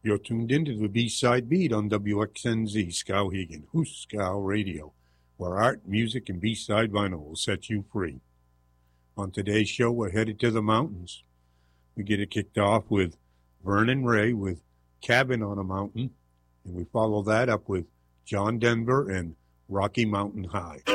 You're tuned into the B-Side Beat on WXNZ, Skowhegan, Hooskow Radio, where art, music, and B-Side vinyl will set you free. On today's show, we're headed to the mountains. We get it kicked off with Vernon Ray with Cabin on a Mountain, and we follow that up with John Denver and Rocky Mountain High.